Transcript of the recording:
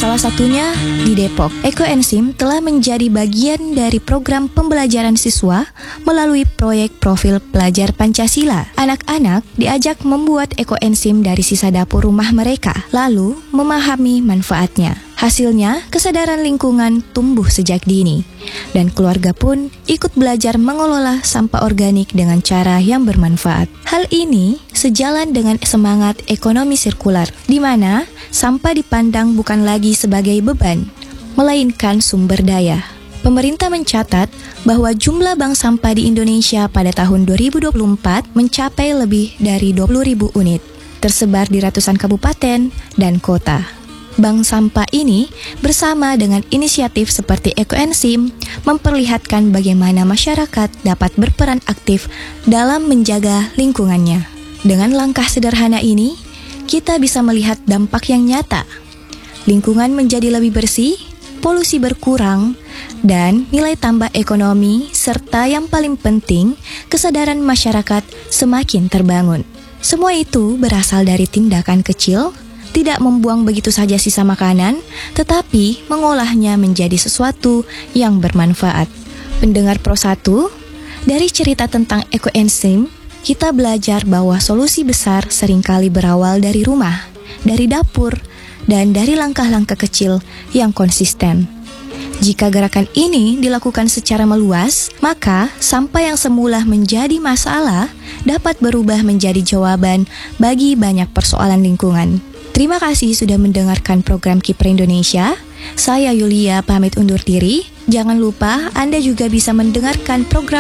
Salah satunya di Depok. Ekoenzim telah menjadi bagian dari program pembelajaran siswa melalui proyek profil pelajar Pancasila. Anak-anak diajak membuat ekoenzim dari sisa dapur rumah mereka, lalu memahami manfaatnya. Hasilnya, kesadaran lingkungan tumbuh sejak dini, dan keluarga pun ikut belajar mengelola sampah organik dengan cara yang bermanfaat. Hal ini sejalan dengan semangat ekonomi sirkular, di mana sampah dipandang bukan lagi sebagai beban, melainkan sumber daya. Pemerintah mencatat bahwa jumlah bank sampah di Indonesia pada tahun 2024 mencapai lebih dari 20.000 unit, tersebar di ratusan kabupaten dan kota. Bank sampah ini bersama dengan inisiatif seperti Ekoenzim memperlihatkan bagaimana masyarakat dapat berperan aktif dalam menjaga lingkungannya. Dengan langkah sederhana ini, kita bisa melihat dampak yang nyata. Lingkungan menjadi lebih bersih, polusi berkurang, dan nilai tambah ekonomi serta yang paling penting, kesadaran masyarakat semakin terbangun. Semua itu berasal dari tindakan kecil, tidak membuang begitu saja sisa makanan, tetapi mengolahnya menjadi sesuatu yang bermanfaat. Pendengar Pro 1, dari cerita tentang Ekoenzim, kita belajar bahwa solusi besar seringkali berawal dari rumah, dari dapur, dan dari langkah-langkah kecil yang konsisten. Jika gerakan ini dilakukan secara meluas, maka sampah yang semula menjadi masalah dapat berubah menjadi jawaban bagi banyak persoalan lingkungan. Terima kasih sudah mendengarkan program Kiper Indonesia. Saya Yulia pamit undur diri. Jangan lupa Anda juga bisa mendengarkan program